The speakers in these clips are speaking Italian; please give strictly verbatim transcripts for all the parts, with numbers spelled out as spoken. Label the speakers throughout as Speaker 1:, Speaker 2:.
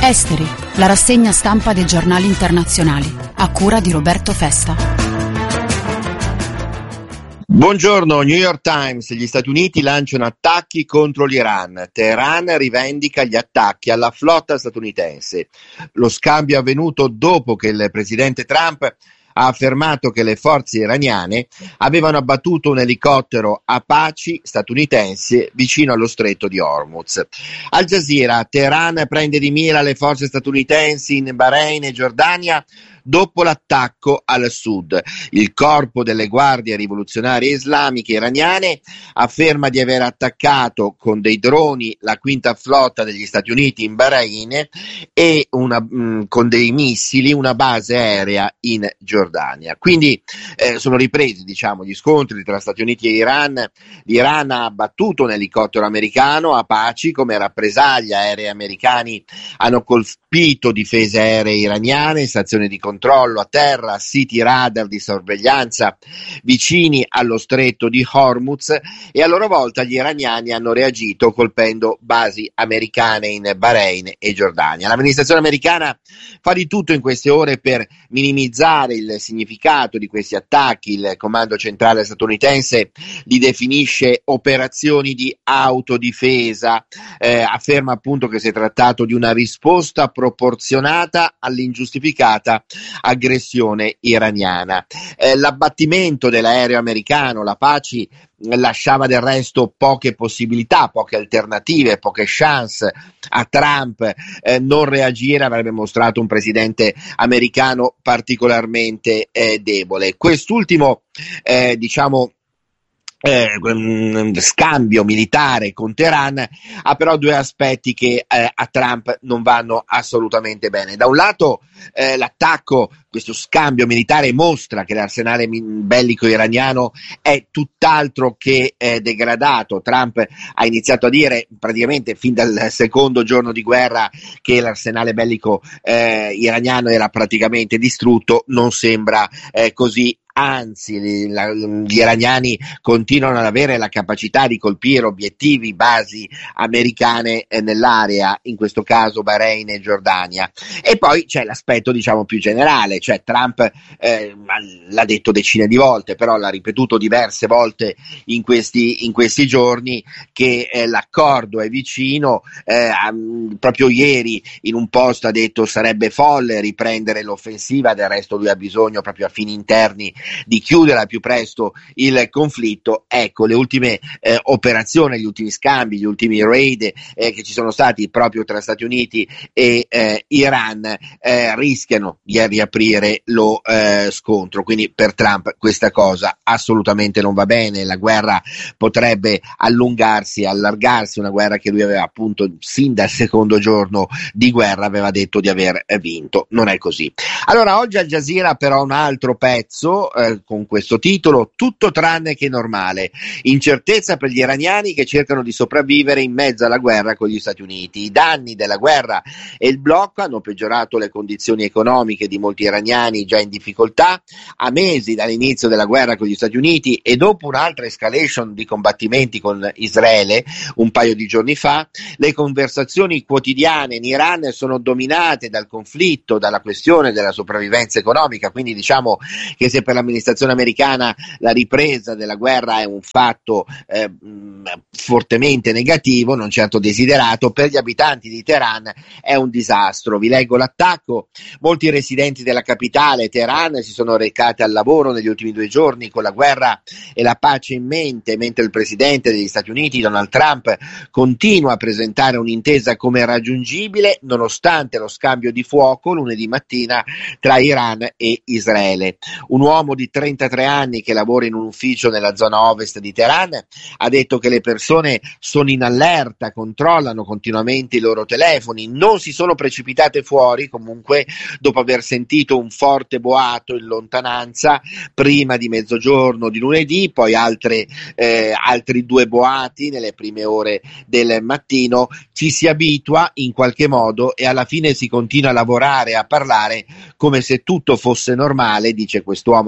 Speaker 1: Esteri, la rassegna stampa dei giornali internazionali, a cura di Roberto Festa.
Speaker 2: Buongiorno, New York Times. Gli Stati Uniti lanciano attacchi contro l'Iran. Teheran rivendica gli attacchi alla flotta statunitense. Lo scambio è avvenuto dopo che il presidente Trump ha affermato che le forze iraniane avevano abbattuto un elicottero Apache statunitense vicino allo stretto di Hormuz. Al Jazeera, Teheran prende di mira le forze statunitensi in Bahrain e Giordania dopo l'attacco al sud. Il corpo delle guardie rivoluzionarie islamiche iraniane afferma di aver attaccato con dei droni la quinta flotta degli Stati Uniti in Bahrain e una, mh, con dei missili una base aerea in Giordania. Quindi eh, sono ripresi, diciamo, gli scontri tra Stati Uniti e Iran. L'Iran ha abbattuto un elicottero americano Apache come rappresaglia. Aerei americani hanno colpito difese aeree iraniane, stazioni di controllo controllo a terra, siti radar di sorveglianza vicini allo stretto di Hormuz, e a loro volta gli iraniani hanno reagito colpendo basi americane in Bahrain e Giordania. L'amministrazione americana fa di tutto in queste ore per minimizzare il significato di questi attacchi. Il comando centrale statunitense li definisce operazioni di autodifesa, eh, afferma appunto che si è trattato di una risposta proporzionata all'ingiustificata aggressione iraniana. Eh, l'abbattimento dell'aereo americano, l'Apache, lasciava del resto poche possibilità, poche alternative, poche chance a Trump. Eh, non reagire avrebbe mostrato un presidente americano particolarmente eh, debole. Quest'ultimo, eh, diciamo, Eh, scambio militare con Teheran ha però due aspetti che eh, a Trump non vanno assolutamente bene. Da un lato eh, l'attacco, questo scambio militare mostra che l'arsenale bellico iraniano è tutt'altro che eh, degradato. Trump ha iniziato a dire praticamente fin dal secondo giorno di guerra che l'arsenale bellico eh, iraniano era praticamente distrutto. Non sembra eh, così. Anzi, gli, la, gli iraniani continuano ad avere la capacità di colpire obiettivi, basi americane eh, nell'area, in questo caso Bahrain e Giordania. E poi c'è l'aspetto, diciamo, più generale, cioè Trump eh, l'ha detto decine di volte, però l'ha ripetuto diverse volte in questi, in questi giorni, che eh, l'accordo è vicino. Eh, proprio ieri in un post ha detto sarebbe folle riprendere l'offensiva, del resto lui ha bisogno proprio a fini interni di chiudere al più presto il conflitto. Ecco, le ultime eh, operazioni, gli ultimi scambi, gli ultimi raid eh, che ci sono stati proprio tra Stati Uniti e eh, Iran eh, rischiano di riaprire lo eh, scontro. Quindi per Trump questa cosa assolutamente non va bene. La guerra potrebbe allungarsi, allargarsi, una guerra che lui aveva appunto sin dal secondo giorno di guerra aveva detto di aver vinto. Non è così. Allora, oggi Al Jazeera però un altro pezzo eh, con questo titolo: tutto tranne che normale, incertezza per gli iraniani che cercano di sopravvivere in mezzo alla guerra con gli Stati Uniti. I danni della guerra e il blocco hanno peggiorato le condizioni economiche di molti iraniani già in difficoltà. A mesi dall'inizio della guerra con gli Stati Uniti e dopo un'altra escalation di combattimenti con Israele un paio di giorni fa, le conversazioni quotidiane in Iran sono dominate dal conflitto, dalla questione della sopravvivenza economica. Quindi diciamo che se per l'amministrazione americana la ripresa della guerra è un fatto eh, fortemente negativo, non certo desiderato, per gli abitanti di Teheran è un disastro. Vi leggo l'attacco: molti residenti della capitale Teheran si sono recati al lavoro negli ultimi due giorni con la guerra e la pace in mente, mentre il presidente degli Stati Uniti Donald Trump continua a presentare un'intesa come raggiungibile nonostante lo scambio di fuoco lunedì mattina tra Iran e Israele. Un uomo di trentatré anni che lavora in un ufficio nella zona ovest di Teheran ha detto che le persone sono in allerta, controllano continuamente i loro telefoni, non si sono precipitate fuori comunque dopo aver sentito un forte boato in lontananza prima di mezzogiorno di lunedì, poi altre, eh, altri due boati nelle prime ore del mattino. Ci si abitua in qualche modo e alla fine si continua a lavorare, a parlare come se tutto fosse normale, dice quest'uomo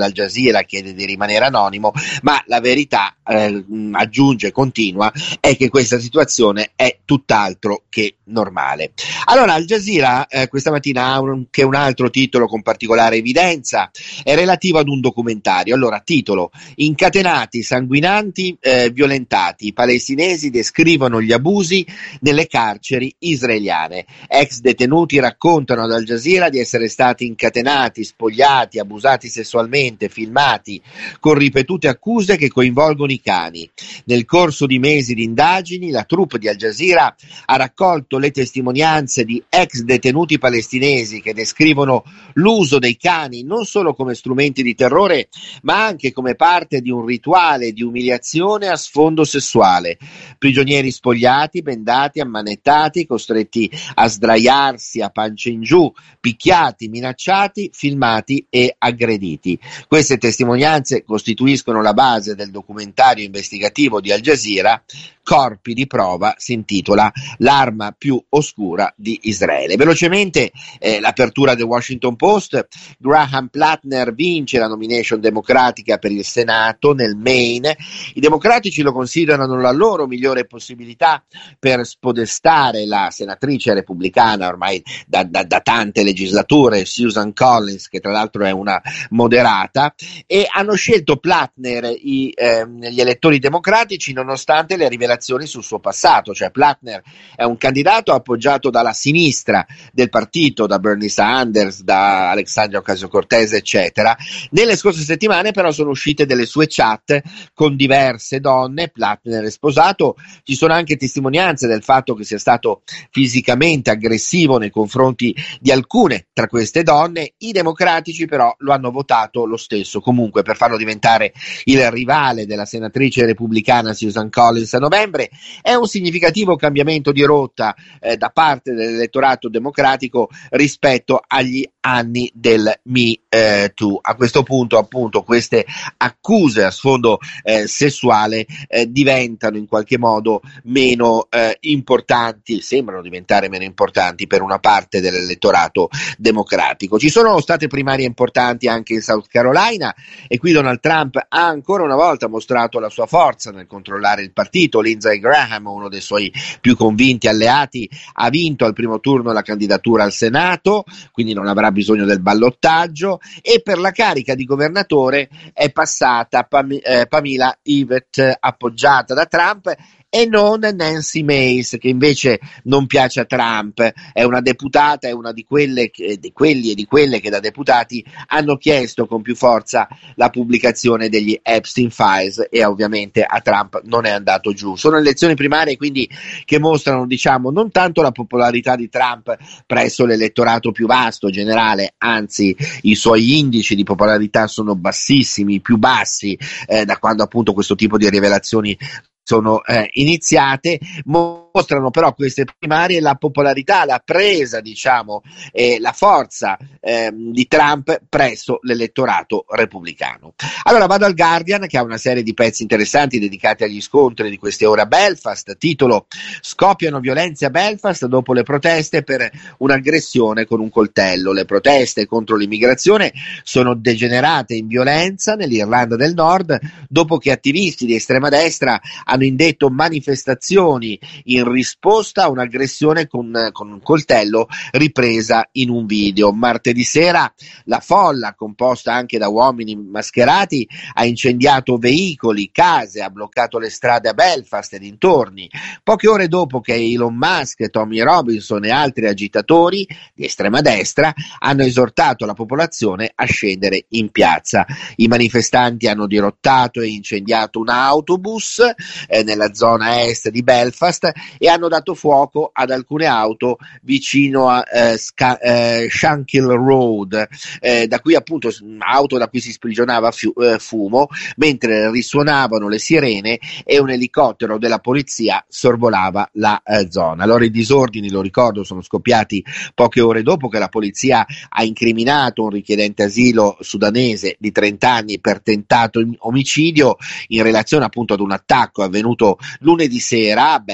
Speaker 2: ad Al Jazeera, chiede di rimanere anonimo, ma la verità, eh, aggiunge e continua, è che questa situazione è tutt'altro che normale. Allora Al Jazeera eh, questa mattina ha un, anche un altro titolo con particolare evidenza, è relativo ad un documentario. Allora, titolo: incatenati, sanguinanti, eh, violentati, i palestinesi descrivono gli abusi nelle carceri israeliane. Ex detenuti raccontano ad Al Jazeera di essere stati incatenati, spogliati, abusati sessualmente, filmati, con ripetute accuse che coinvolgono i cani. Nel corso di mesi di indagini, la troupe di Al Jazeera ha raccolto le testimonianze di ex detenuti palestinesi che descrivono l'uso dei cani non solo come strumenti di terrore, ma anche come parte di un rituale di umiliazione a sfondo sessuale. Prigionieri spogliati, bendati, ammanettati, costretti a sdraiarsi a pancia in giù, picchiati, minacciati, filmati e aggrediti. Queste testimonianze costituiscono la base del documentario investigativo di Al Jazeera, Corpi di prova, si intitola L'arma più oscura di Israele. Velocemente eh, l'apertura del Washington Post: Graham Plattner vince la nomination democratica per il Senato nel Maine. I democratici lo considerano la loro migliore possibilità per spodestare la senatrice repubblicana ormai da, da, da tante legislature, Susan Collins, che tra l'altro è una moderata, e hanno scelto Plattner i, eh, gli elettori democratici nonostante le rivelazioni sul suo passato. Cioè Plattner è un candidato appoggiato dalla sinistra del partito, da Bernie Sanders, da Alexandria Ocasio-Cortez, eccetera. Nelle scorse settimane però sono uscite delle sue chat con diverse donne. Plattner è sposato, ci sono anche testimonianze del fatto che sia stato fisicamente aggressivo nei confronti di alcune tra queste donne. I democratici però lo hanno votato lo stesso comunque per farlo diventare il rivale della senatrice repubblicana Susan Collins a novembre. È un significativo cambiamento di rotta eh, da parte dell'elettorato democratico rispetto agli anni del Me eh, Too. A questo punto appunto queste accuse a sfondo eh, sessuale eh, diventano in qualche modo meno eh, importanti, sembrano diventare meno importanti per una parte dell'elettorato democratico. Ci sono state primarie importanti anche in South Carolina e qui Donald Trump ha ancora una volta mostrato la sua forza nel controllare il partito. Lindsey Graham, uno dei suoi più convinti alleati, ha vinto al primo turno la candidatura al Senato, quindi non avrà bisogno del ballottaggio, e per la carica di governatore è passata Pam- eh, Pamela Evette, appoggiata da Trump, e non Nancy Mace, che invece non piace a Trump. È una deputata, è una di quelle che, di quelli e di quelle che da deputati hanno chiesto con più forza la pubblicazione degli Epstein Files, e ovviamente a Trump non è andato giù. Sono elezioni primarie quindi che mostrano, diciamo, non tanto la popolarità di Trump presso l'elettorato più vasto generale, anzi i suoi indici di popolarità sono bassissimi, più bassi eh, da quando appunto questo tipo di rivelazioni sono eh, iniziate. Mostrano però queste primarie la popolarità, la presa, diciamo, e la forza eh, di Trump presso l'elettorato repubblicano. Allora vado al Guardian, che ha una serie di pezzi interessanti dedicati agli scontri di queste ore a Belfast. Titolo: scoppiano violenze a Belfast dopo le proteste per un'aggressione con un coltello. Le proteste contro l'immigrazione sono degenerate in violenza nell'Irlanda del Nord dopo che attivisti di estrema destra hanno indetto manifestazioni in risposta a un'aggressione con, con un coltello ripresa in un video. Martedì sera la folla, composta anche da uomini mascherati, ha incendiato veicoli, case, ha bloccato le strade a Belfast e dintorni. Poche ore dopo che Elon Musk, Tommy Robinson e altri agitatori di estrema destra hanno esortato la popolazione a scendere in piazza. I manifestanti hanno dirottato e incendiato un autobus eh, nella zona est di Belfast e hanno dato fuoco ad alcune auto vicino a eh, Sca- eh, Shankill Road, eh, da cui appunto auto da cui si sprigionava fu- eh, fumo, mentre risuonavano le sirene e un elicottero della polizia sorvolava la eh, zona. Allora i disordini, lo ricordo, sono scoppiati poche ore dopo che la polizia ha incriminato un richiedente asilo sudanese di trenta anni per tentato omicidio in relazione appunto ad un attacco avvenuto lunedì sera a Belfast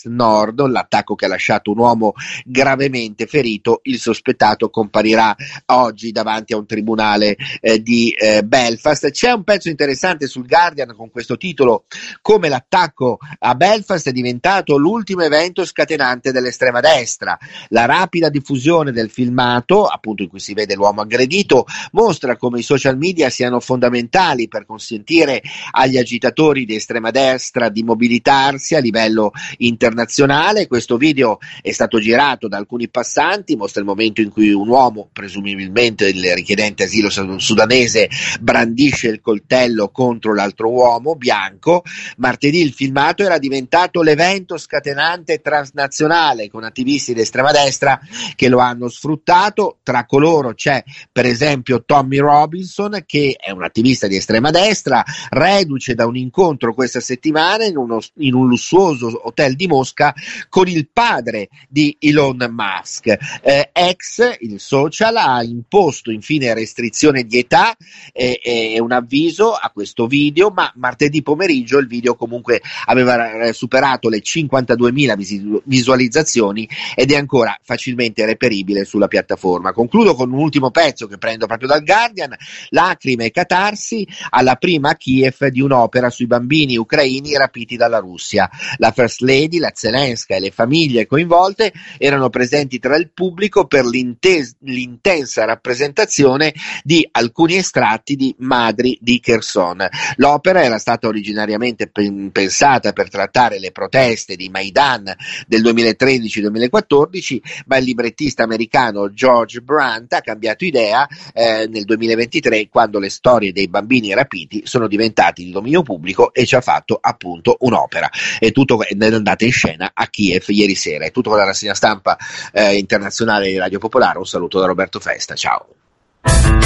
Speaker 2: Belfast Nord, l'attacco che ha lasciato un uomo gravemente ferito. Il sospettato comparirà oggi davanti a un tribunale eh, di eh, Belfast. C'è un pezzo interessante sul Guardian con questo titolo: come l'attacco a Belfast è diventato l'ultimo evento scatenante dell'estrema destra. La rapida diffusione del filmato, appunto in cui si vede l'uomo aggredito, mostra come i social media siano fondamentali per consentire agli agitatori di estrema destra di mobilitarsi a livello internazionale. Questo video è stato girato da alcuni passanti, mostra il momento in cui un uomo, presumibilmente il richiedente asilo sudanese, brandisce il coltello contro l'altro uomo bianco. Martedì il filmato era diventato l'evento scatenante transnazionale, con attivisti di estrema destra che lo hanno sfruttato. Tra coloro c'è per esempio Tommy Robinson, che è un attivista di estrema destra, reduce da un incontro questa settimana in, uno, in un lussuoso hotel di Mosca con il padre di Elon Musk. Eh, X, il social, ha imposto infine restrizione di età e, e un avviso a questo video, ma martedì pomeriggio il video comunque aveva superato le cinquantaduemila visualizzazioni ed è ancora facilmente reperibile sulla piattaforma. Concludo con un ultimo pezzo che prendo proprio dal Guardian: lacrime e catarsi alla prima a Kiev di un'opera sui bambini ucraini rapiti dalla Russia. La First Lady, la Zelenska e le famiglie coinvolte erano presenti tra il pubblico per l'intes- l'intensa rappresentazione di alcuni estratti di Madri di Kherson. L'opera era stata originariamente pen- pensata per trattare le proteste di Maidan del duemilatredici duemilaquattordici, ma il librettista americano George Brandt ha cambiato idea eh, nel duemilaventitré, quando le storie dei bambini rapiti sono diventati di dominio pubblico e ci ha fatto appunto un'opera. È tutto, è andata in scena a Kiev ieri sera. È tutto con la rassegna stampa eh, internazionale di Radio Popolare. Un saluto da Roberto Festa, ciao.